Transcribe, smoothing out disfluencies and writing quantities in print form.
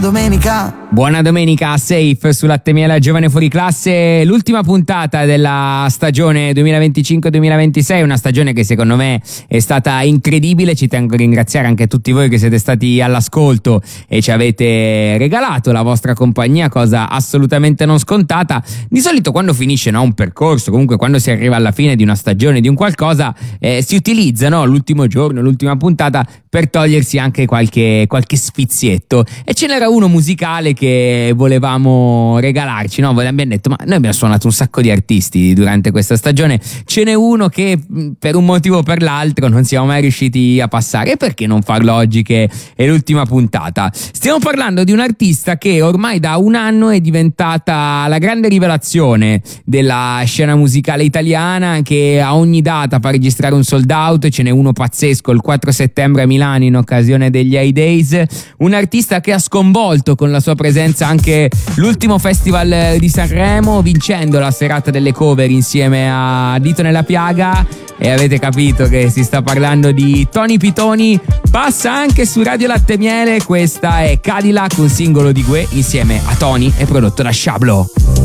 domenica. Buona domenica a Safe su Latte Miele Giovane Fuori Classe, l'ultima puntata della stagione 2025-2026, una stagione che secondo me è stata incredibile. Ci tengo a ringraziare anche tutti voi che siete stati all'ascolto e ci avete regalato la vostra compagnia, cosa assolutamente non scontata. Di solito quando finisce un percorso, comunque quando si arriva alla fine di una stagione, di un qualcosa, si utilizza l'ultimo giorno, l'ultima puntata per togliersi anche qualche sfizietto, e ce n'era uno musicale che volevamo regalarci, abbiamo detto, ma noi abbiamo suonato un sacco di artisti durante questa stagione, ce n'è uno che per un motivo o per l'altro non siamo mai riusciti a passare, e perché non farlo oggi che è l'ultima puntata? Stiamo parlando di un artista che ormai da un anno è diventata la grande rivelazione della scena musicale italiana, che a ogni data fa registrare un sold out, ce n'è uno pazzesco il 4 settembre a Milano in occasione degli A-Days, un artista che ha sconvolto con la sua presenza anche l'ultimo festival di Sanremo, vincendo la serata delle cover insieme a Dito nella Piaga, e avete capito che si sta parlando di Tony Pitoni. Passa anche su Radio Latte Miele, questa è Cadillac, un singolo di Gue insieme a Tony, e prodotto da Shablo.